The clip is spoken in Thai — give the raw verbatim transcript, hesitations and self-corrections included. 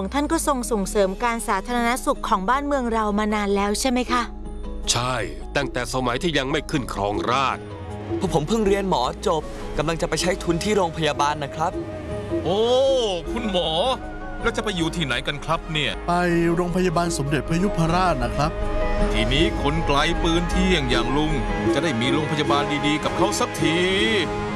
งท่านก็ทรงส่งเสริมการสาธารณสุขของบ้านเมืองเรามานานแล้วใช่ไหมคะใช่ตั้งแต่สมัยที่ยังไม่ขึ้นครองราชย์พวกผมเพิ่งเรียนหมอจบกำลังจะไปใช้ทุนที่โรงพยาบาลนะครับโอ้คุณหมอแล้วจะไปอยู่ที่ไหนกันครับเนี่ยไปโรงพยาบาลสมเด็จพระยุพราชนะครับทีนี้คนไกลปืนเที่ยงอย่างลุงจะได้มีโรงพยาบาลดีๆกับเขาสักที